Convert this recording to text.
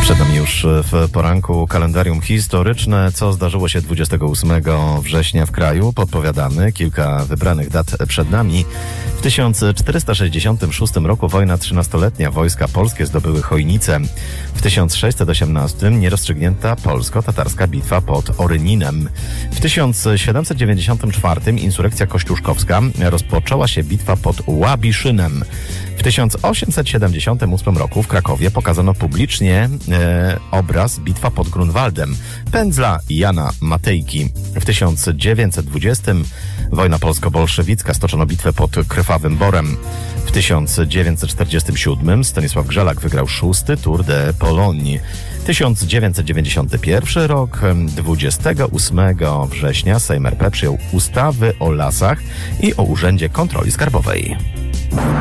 Przed nami już w poranku kalendarium historyczne. Co zdarzyło się 28 września w kraju? Podpowiadamy. Kilka wybranych dat przed nami. W 1466 roku wojna 13-letnia. Wojska polskie zdobyły Chojnice. W 1618 nierozstrzygnięta polsko-tatarska bitwa pod Oryninem. W 1794 insurekcja kościuszkowska. Rozpoczęła się bitwa pod Łabiszynem. W 1878 roku w Krakowie pokazano publicznie obraz Bitwa pod Grunwaldem pędzla Jana Matejki. W 1920 wojna polsko-bolszewicka, stoczono bitwę pod Krwawym Borem. W 1947 Stanisław Grzelak wygrał 6. Tour de Pologne. 1991 rok, 28 września Sejm RP przyjął ustawy o lasach i o Urzędzie Kontroli Skarbowej.